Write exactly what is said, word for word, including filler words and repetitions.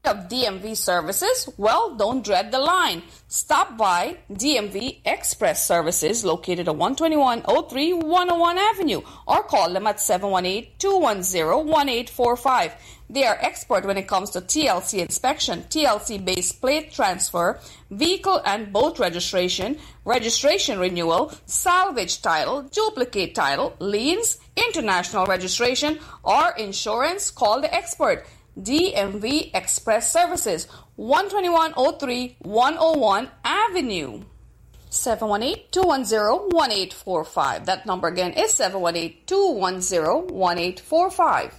of D M V services? Well, don't dread the line. Stop by D M V Express Services located at one twenty-one oh three one oh one Avenue or call them at seven one eight, two one zero, one eight four five. They are expert when it comes to T L C inspection, T L C-based plate transfer, vehicle and boat registration, registration renewal, salvage title, duplicate title, liens, international registration, or insurance. Call the expert. D M V Express Services, one twenty-one oh three one oh one Avenue. seven one eight, two one zero, one eight four five. That number again is seven one eight, two one zero, one eight four five.